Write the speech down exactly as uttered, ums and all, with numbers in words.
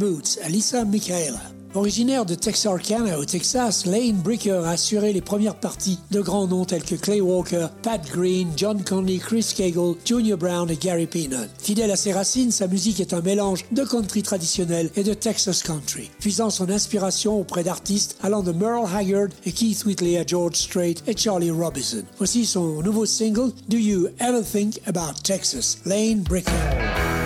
Boots, Alyssa Michaela. Originaire de Texarkana au Texas, Lane Bricker a assuré les premières parties de grands noms tels que Clay Walker, Pat Green, John Conley, Chris Cagle, Junior Brown et Gary Peanut. Fidèle à ses racines, sa musique est un mélange de country traditionnel et de Texas country, puisant son inspiration auprès d'artistes allant de Merle Haggard et Keith Whitley à George Strait et Charlie Robinson. Voici son nouveau single, Do You Ever Think About Texas, Lane Bricker.